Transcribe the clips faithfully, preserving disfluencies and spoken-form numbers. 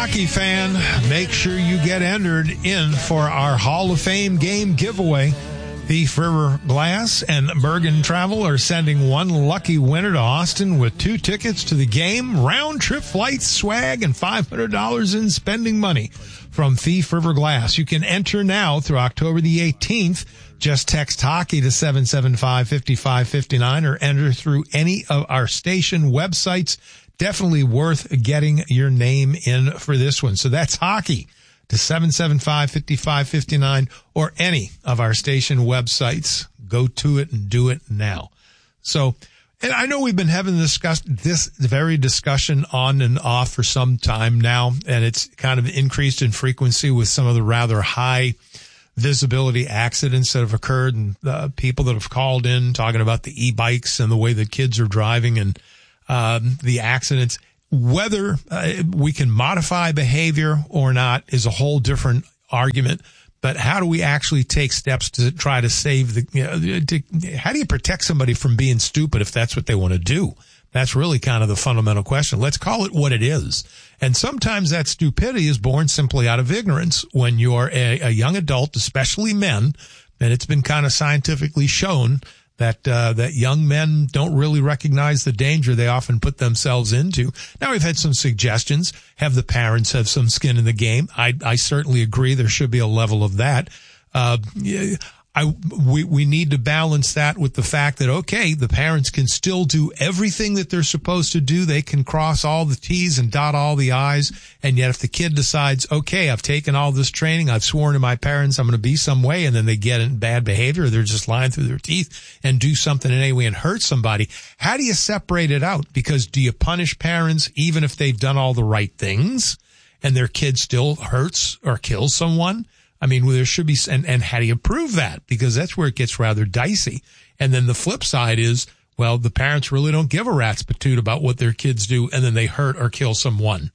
hockey fan, make sure you get entered in for our Hall of Fame game giveaway. Thief River Glass and Bergen Travel are sending one lucky winner to Austin with two tickets to the game, round-trip flights, swag, and five hundred dollars in spending money from Thief River Glass. You can enter now through October the eighteenth. Just text hockey to seven seven five, five five five nine or enter through any of our station websites. Definitely worth getting your name in for this one. So that's hockey to seven seven five, five five five nine or any of our station websites. Go to it and do it now. So, and I know we've been having this, this very discussion on and off for some time now, and it's kind of increased in frequency with some of the rather high visibility accidents that have occurred and uh, people that have called in talking about the e-bikes and the way that kids are driving and um, the accidents. Whether uh, we can modify behavior or not is a whole different argument. But how do we actually take steps to try to save the, you know, to, how do you protect somebody from being stupid if that's what they want to do? That's really kind of the fundamental question. Let's call it what it is. And sometimes that stupidity is born simply out of ignorance. When you're a, a young adult, especially men, and it's been kind of scientifically shown that uh, that young men don't really recognize the danger they often put themselves into. Now, we've had some suggestions. Have the parents have some skin in the game? I, I certainly agree there should be a level of that. Uh, I, we, we need to balance that with the fact that, okay, the parents can still do everything that they're supposed to do. They can cross all the T's and dot all the I's. And yet if the kid decides, okay, I've taken all this training, I've sworn to my parents I'm going to be some way, and then they get in bad behavior, they're just lying through their teeth and do something in any way and hurt somebody. How do you separate it out? Because do you punish parents even if they've done all the right things and their kid still hurts or kills someone? I mean, there should be, and, and how do you prove that? Because that's where it gets rather dicey. And then the flip side is, well, the parents really don't give a rat's patoot about what their kids do, and then they hurt or kill someone.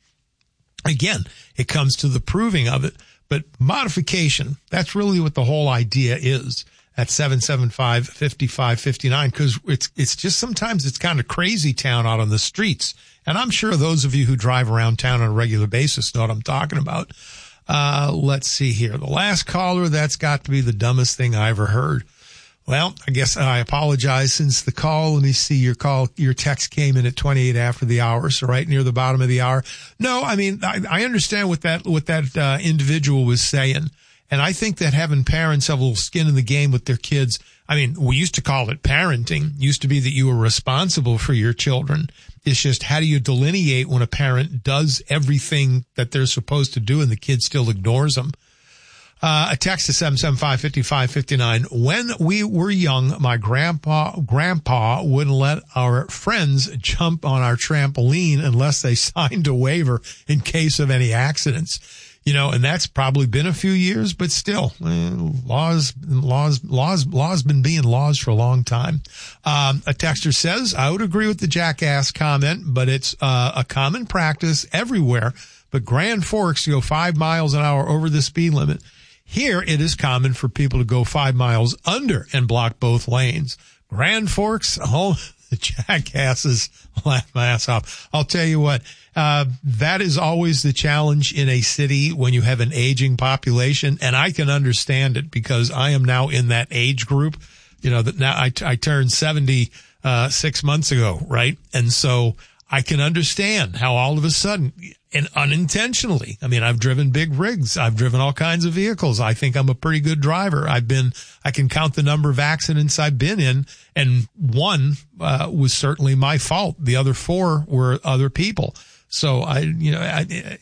Again, it comes to the proving of it. But modification, that's really what the whole idea is at seven seven five, five five five nine, because it's, it's just sometimes it's kind of crazy town out on the streets. And I'm sure those of you who drive around town on a regular basis know what I'm talking about. Uh, let's see here. The last caller, that's got to be the dumbest thing I ever heard. Well, I guess I apologize since the call. Let me see your call. Your text came in at twenty-eight after the hour. So right near the bottom of the hour. No, I mean, I, I understand what that, what that, uh, individual was saying. And I think that having parents have a little skin in the game with their kids. I mean, we used to call it parenting. Used to be that you were responsible for your children. It's just how do you delineate when a parent does everything that they're supposed to do and the kid still ignores them? Uh, a text to seven seven five, five five five nine. When we were young, my grandpa, grandpa wouldn't let our friends jump on our trampoline unless they signed a waiver in case of any accidents. You know, and that's probably been a few years, but still, eh, laws, laws, laws, laws been being laws for a long time. Um, a texter says, I would agree with the jackass comment, but it's uh, a common practice everywhere. But Grand Forks to go five miles an hour over the speed limit. Here, it is common for people to go five miles under and block both lanes. Grand Forks, oh, the jackasses laugh my ass off. I'll tell you what. Uh, that is always the challenge in a city when you have an aging population. And I can understand it because I am now in that age group, you know, that now I, I turned seventy, uh, six months ago. Right. And so I can understand how all of a sudden and unintentionally, I mean, I've driven big rigs. I've driven all kinds of vehicles. I think I'm a pretty good driver. I've been, I can count the number of accidents I've been in, and one, uh, was certainly my fault. The other four were other people. So I, you know, I,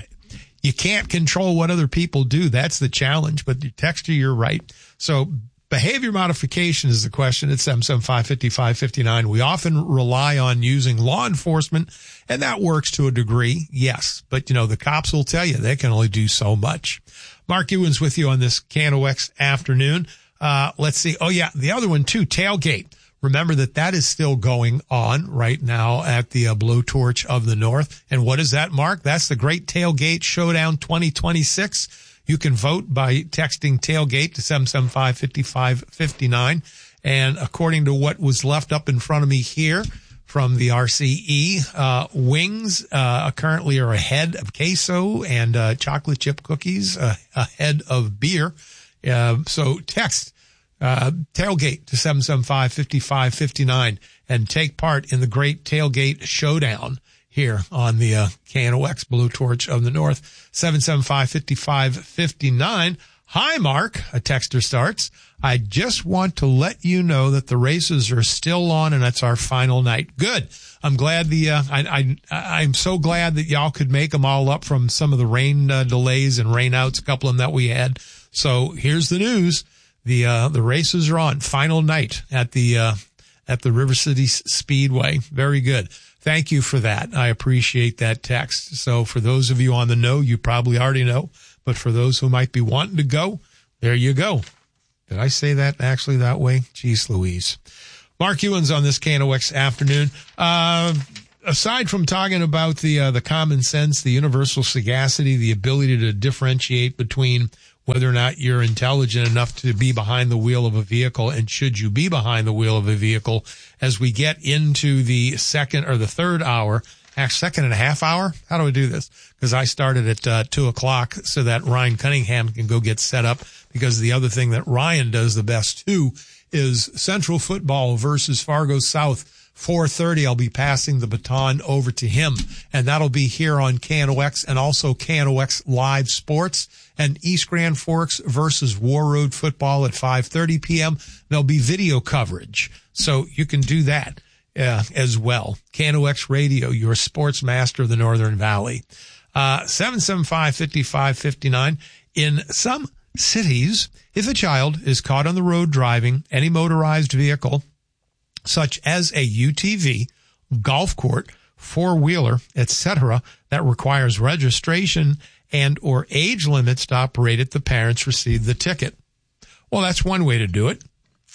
you can't control what other people do. That's the challenge. But the texter, you're right. So behavior modification is the question at seven seven five, five five five nine. We often rely on using law enforcement, and that works to a degree. Yes. But, you know, the cops will tell you they can only do so much. Mark Ewan's with you on this K N O X afternoon. Uh, let's see. Oh, yeah. The other one, too, tailgate. Remember that that is still going on right now at the uh, Blowtorch of the North. And what is that, Mark? That's the Great Tailgate Showdown twenty twenty-six. You can vote by texting tailgate to seven seven five, five five five nine. And according to what was left up in front of me here from the R C E. Uh, wings uh, currently are ahead of queso, and uh, chocolate chip cookies uh, ahead of beer. Uh, so text uh, tailgate to seven seven five, five five five nine and take part in the great tailgate showdown here on the uh, K N O X Blue Torch of the North. seven seven five, five five five nine. Hi, Mark, a texter starts. I just want to let you know that the races are still on, and that's our final night. Good. I'm glad the, uh, I, I, I'm so glad that y'all could make them all up from some of the rain uh, delays and rain outs, a couple of them that we had. So here's the news. The, uh, the races are on. Final night at the, uh, at the River City Speedway. Very good. Thank you for that. I appreciate that text. So for those of you on the know, you probably already know. But for those who might be wanting to go, there you go. Did I say that actually that way? Jeez Louise. Mark Ewan's on this K N O X afternoon. Uh, aside from talking about the, uh, the common sense, the universal sagacity, the ability to differentiate between whether or not you're intelligent enough to be behind the wheel of a vehicle and should you be behind the wheel of a vehicle, as we get into the second or the third hour, actually second and a half hour. How do I do this? Because I started at uh, two o'clock so that Ryan Cunningham can go get set up, because the other thing that Ryan does the best too is Central Football versus Fargo South. four thirty, I'll be passing the baton over to him, and that'll be here on K N O X and also K N O X Live Sports. And East Grand Forks versus War Road Football at five thirty p.m. There'll be video coverage, so you can do that uh, as well. K N O X Radio, your sports master of the Northern Valley. Uh, seven seven five, five five five nine. In some cities, if a child is caught on the road driving any motorized vehicle, such as a U T V, golf cart, four-wheeler, et cetera, that requires registration and or age limits to operate it, the parents receive the ticket. Well, that's one way to do it.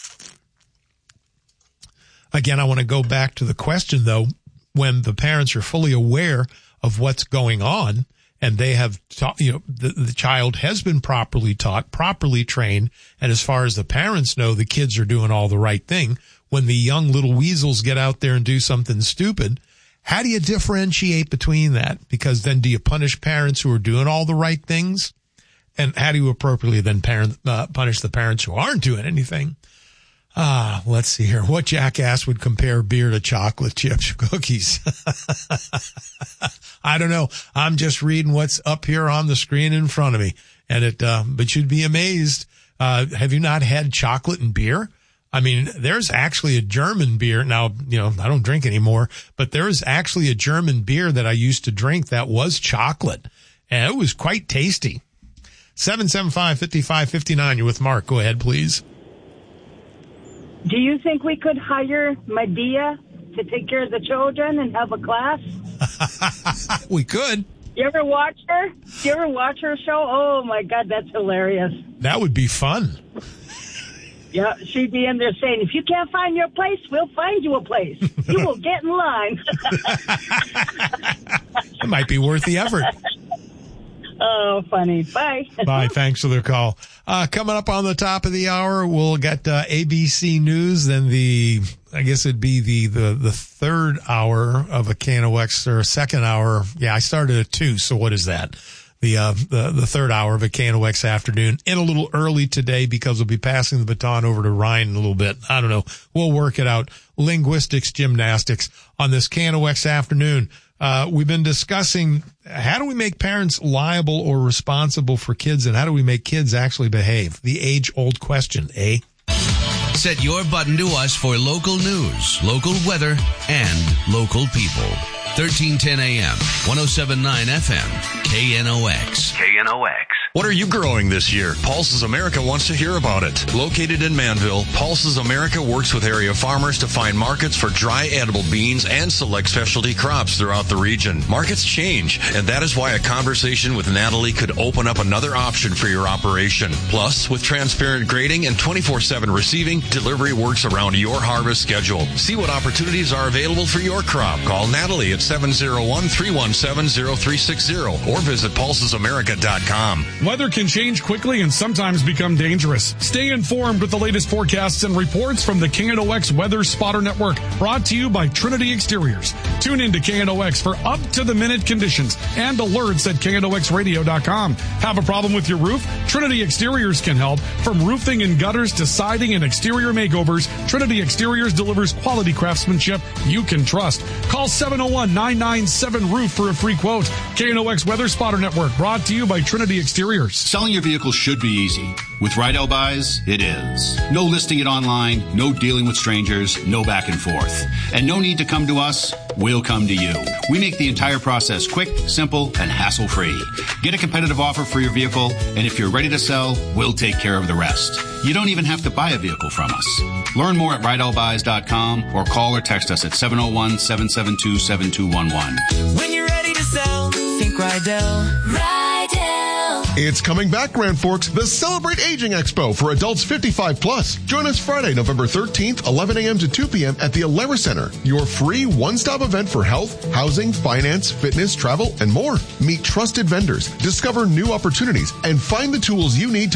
Again, I want to go back to the question, though, when the parents are fully aware of what's going on and they have taught, you know, the, the child has been properly taught, properly trained, and as far as the parents know, the kids are doing all the right thing. When the young little weasels get out there and do something stupid, how do you differentiate between that? Because then do you punish parents who are doing all the right things? And how do you appropriately then parent, uh, punish the parents who aren't doing anything? Ah, let's see here. What jackass would compare beer to chocolate chips cookies? I don't know. I'm just reading what's up here on the screen in front of me. And it, uh, but you'd be amazed. Uh, have you not had chocolate and beer? I mean, there's actually a German beer. Now, you know, I don't drink anymore, but there is actually a German beer that I used to drink that was chocolate, and it was quite tasty. seven seven five, five five five nine. You're with Mark. Go ahead, please. Do you think we could hire Medea to take care of the children and have a class? We could. You ever watch her? You ever watch her show? Oh, my God, that's hilarious. That would be fun. Yeah, she'd be in there saying, if you can't find your place, we'll find you a place. You will get in line. It might be worth the effort. Oh, funny. Bye. Bye. Thanks for the call. Uh, coming up on the top of the hour, we'll get uh, A B C News, then the, I guess it'd be the, the, the third hour of a K N O X, or second hour. Yeah, I started at two, so what is that? The, uh, the, the third hour of a K N O X afternoon, in a little early today because we'll be passing the baton over to Ryan in a little bit. I don't know. We'll work it out. Linguistics, gymnastics on this K N O X afternoon. Uh, we've been discussing how do we make parents liable or responsible for kids, and how do we make kids actually behave? The age-old question, eh? Set your button to us for local news, local weather, and local people. thirteen ten A M, one oh seven point nine F M, K N O X. K N O X. What are you growing this year? Pulses America wants to hear about it. Located in Manville, Pulses America works with area farmers to find markets for dry edible beans and select specialty crops throughout the region. Markets change, and that is why a conversation with Natalie could open up another option for your operation. Plus, with transparent grading and twenty-four seven receiving, delivery works around your harvest schedule. See what opportunities are available for your crop. Call Natalie at seven oh one, three one seven, oh three six oh or visit pulses america dot com. Weather can change quickly and sometimes become dangerous. Stay informed with the latest forecasts and reports from the K N O X Weather Spotter Network, brought to you by Trinity Exteriors. Tune in to K N O X for up-to-the-minute conditions and alerts at K N O X radio dot com. Have a problem with your roof? Trinity Exteriors can help. From roofing and gutters to siding and exterior makeovers, Trinity Exteriors delivers quality craftsmanship you can trust. Call seven oh one, nine nine seven, roof for a free quote. K N O X Weather Spotter Network, brought to you by Trinity Exteriors. Selling your vehicle should be easy. With Rydell Buys, it is. No listing it online, no dealing with strangers, no back and forth. And no need to come to us, we'll come to you. We make the entire process quick, simple, and hassle-free. Get a competitive offer for your vehicle, and if you're ready to sell, we'll take care of the rest. You don't even have to buy a vehicle from us. Learn more at Rydell Buys dot com or call or text us at seven oh one, seven seven two, seven two one one. When you're ready to sell, think Rydell. Rydell. It's coming back, Grand Forks, the Celebrate Aging Expo for adults fifty-five plus. Join us Friday, November thirteenth, eleven a.m. to two p.m. at the Alera Center, your free one-stop event for health, housing, finance, fitness, travel, and more. Meet trusted vendors, discover new opportunities, and find the tools you need to